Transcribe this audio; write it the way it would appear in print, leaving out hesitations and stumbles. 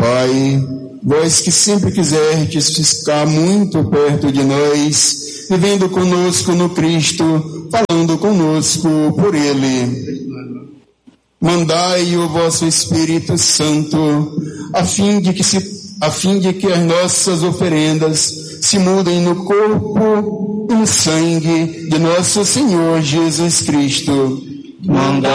Pai, vós que sempre quiserdes ficar muito perto de nós, vivendo conosco no Cristo, falando conosco por Ele. Mandai o vosso Espírito Santo, a fim de que as nossas oferendas se mudem no corpo e no sangue de nosso Senhor Jesus Cristo. Mandai